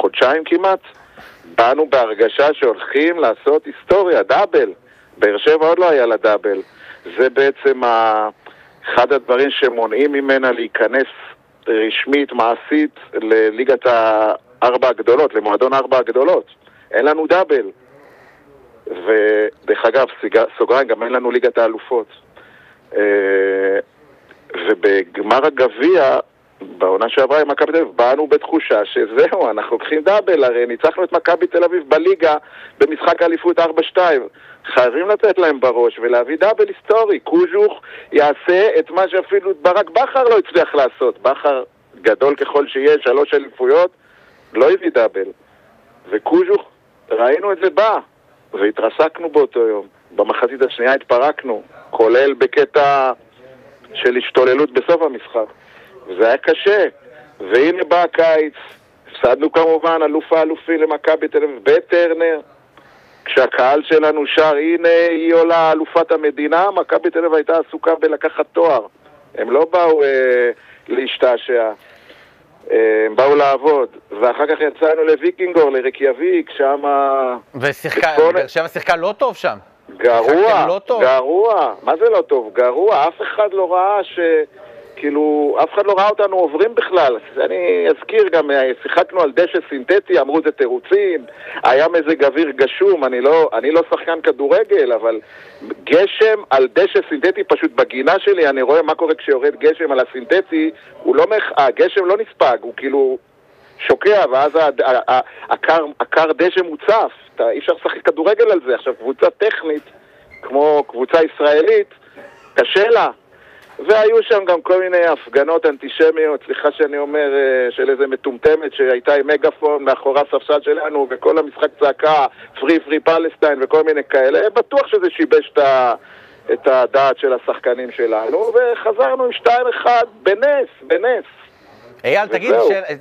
חודשיים כמעט, באנו בהרגשה שהולכים לעשות היסטוריה, דאבל. באר שבע עוד לא היה לה דאבל. זה בעצם אחד הדברים שמונעים ממנה להיכנס רשמית, מעשית, לליגת הארבע הגדולות, למועדון ארבע הגדולות. אין לנו דאבל. ודרך אגב, סוגריים, גם אין לנו ליגת האלופות. ובגמר הגביע, בעונה שעברה עם מכבי תל אביב, באנו בתחושה שזהו, אנחנו לוקחים דאבל, הרי ניצחנו את מכבי תל אביב בליגה במשחק האליפות 4-2. חייבים לתת להם בראש ולהביא דאבל היסטורי. קוז'וך יעשה את מה שאפילו ברק בכר לא הצליח לעשות. בכר גדול ככל שיהיה, 3 אליפויות, לא הביא דאבל. וקוז'וך, ראינו את זה בא, והתרסקנו באותו יום. במחצית השנייה התפרקנו, כולל בקטע של השתוללות בסוף המשחק. וזה היה קשה. והנה בא הקיץ, הפסדנו כמובן אלוף האלופים למכבי תל אביב בטרנר, כשהקהל שלנו שר, הנה היא עולה אלופת המדינה, מכבי תל אביב הייתה עסוקה בלקחת תואר. הם לא באו להשתעשע, הם באו לעבוד. ואחר כך יצאנו לוויקינגור, לרקיאביק, שם... באר שבע שיחקה לא טוב שם. גרוע, גרוע. מה זה לא טוב? גרוע. אף אחד לא ראה כאילו, אף אחד לא ראה אותנו עוברים בכלל. אני אזכיר גם, שיחקנו על דשא סינתטי, אמרו זה תירוצים, היה מזג אוויר גשום, אני לא שחקן כדורגל, אבל גשם על דשא סינתטי פשוט בגינה שלי, אני רואה מה קורה כשיורד גשם על הסינתטי, הגשם לא נספג, הוא כאילו שוקע, ואז הקר דשא מוצף, אי אפשר לשחק כדורגל על זה. עכשיו, קבוצה טכנית, כמו קבוצה ישראלית, קשה לה. והיו שם גם כל מיני הפגנות אנטישמיות, סליחה שאני אומר, של איזה מטומטמת שהייתה עם מגפון מאחורי הספסל שלנו, וכל המשחק צעקה פרי פרי פלסטיין וכל מיני כאלה. בטוח שזה שיבש את הדעת של השחקנים שלנו, וחזרנו עם 2-1 בנס. אייל, תגיד,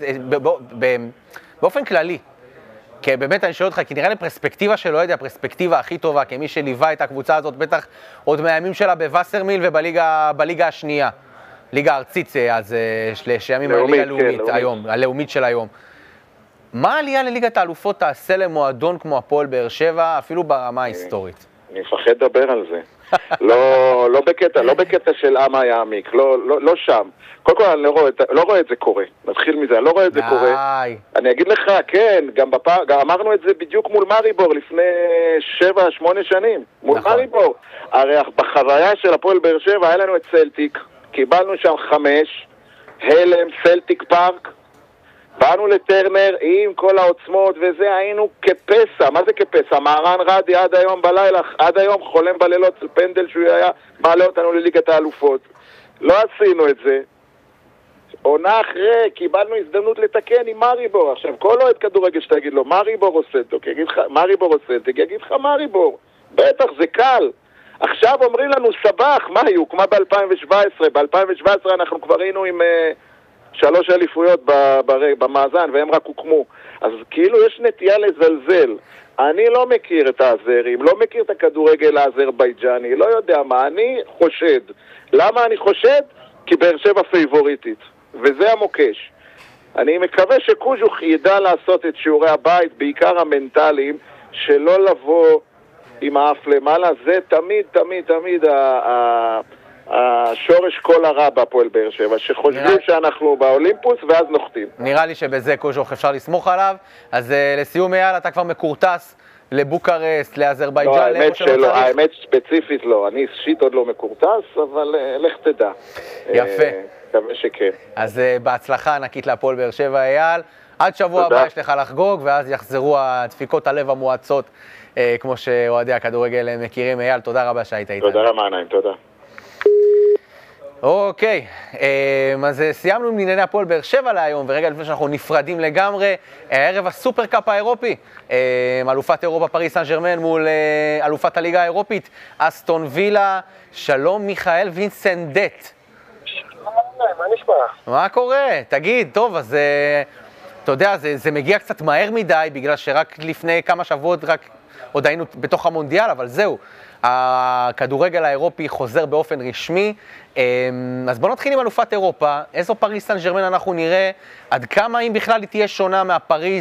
באופן כללי, כי באמת אני שואל אותך, כי נראה לי פרספקטיבה שלא יודע, הפרספקטיבה הכי טובה, כמי שליווה את הקבוצה הזאת, בטח עוד מהימים שלה בווסרמיל ובליגה השנייה, ליגה ארצית, אז שימים הליגה הלאומית היום, הלאומית של היום. מה העלייה לליגת האלופות תעשה למועדון כמו הפועל באר שבע, אפילו ברמה ההיסטורית? אני מפחד לדבר על זה. לא בקטע של אמה יעמיק, לא שם. קודם כל אני לא רואה את זה קורה, נתחיל מזה, אני לא רואה את זה קורה. אני אגיד לך, כן, גם אמרנו את זה בדיוק מול מריבור לפני 7-8 שנים, מול מריבור. הרי בחוויה של הפועל באר שבע היה לנו את סלטיק, קיבלנו שם 5, הלם, סלטיק פארק, באנו לטרנר עם כל העוצמות וזה, היינו כפסע. מה זה כפסע? מהרן רדי עד היום בלילה, עד היום חולם בלילות של פנדל שהוא היה מעלה אותנו לליגת האלופות. לא עשינו את זה. עונה אחרי, קיבלנו הזדמנות לתקן עם מריבור. עכשיו, כל אוהד כדורגל שתגיד לו, מריבור עושה טוב, מריבור עושה טוב, יגיד לך מריבור. בטח, זה קל. עכשיו אומרים לנו סבח, מה היא הוקמה ב-2017? ב-2017 אנחנו כבר היינו עם 3 אליפויות במאזן, והם רק הוקמו. אז כאילו יש נטייה לזלזל. אני לא מכיר את האזרים, לא מכיר את הכדורגל האזרבייג'ני, לא יודע מה, אני חושד. למה אני חושד? כי באר שבע פייבוריטית, וזה המוקש. אני מקווה שקוז'וך ידע לעשות את שיעורי הבית, בעיקר המנטליים, שלא לבוא עם האף למעלה. זה תמיד השורש כל הרע בהפועל באר שבע, שחושבים שאנחנו באולימפוס ואז נוחתים. נראה לי שבזה קוז'וך אפשר לסמוך עליו. אז לסיום אייל, אתה כבר מקורטס לבוקרסט, לאזרבייג'ן, לאיפה שלא צריך? האמת ספציפית לא, אני אישית עוד לא מקורטס, אבל לך תדע. יפה. מקווה שכן. אז בהצלחה ענקית להפועל באר שבע, אייל. עד שבוע הבא יש לך לחגוג, ואז יחזרו הדפיקות הלב המועצות, כמו שאוהדי הכדורגל מכירים. אייל, תודה רבה שהיית איתנו. תודה רבה, נעים, תודה. אוקיי, אז סיימנו עם ענייני הפועל באר שבע להיום, ורגע לפני שאנחנו נפרדים לגמרי, ערב הסופרקאפ האירופי, אלופת אירופה פריס סן ז'רמן מול אלופת הליגה האירופית, אסטון וילה. שלום מיכאל וינסנדט. מה נשמע? מה קורה? תגיד, טוב, אז אתה יודע, זה מגיע קצת מהר מדי, בגלל שרק לפני כמה שבועות עוד היינו בתוך המונדיאל, אבל זהו. הכדורגל האירופי חוזר באופן רשמי. אז בואו נתחיל עם אלופת אירופה. איזו פריס סן ז'רמן אנחנו נראה, עד כמה אם בכלל היא תהיה שונה מהפריז